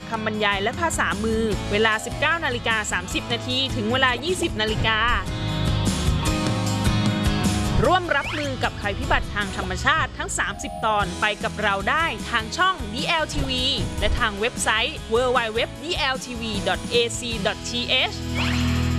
คำบรรยายและภาษามือเวลา 19:30 น.ถึงเวลา 20 นาฬิการ่วมรับมือกับภัยพิบัติทางธรรมชาติทั้ง 30 ตอนไปกับเราได้ทางช่อง DLTV และทางเว็บไซต์ www.dltv.ac.th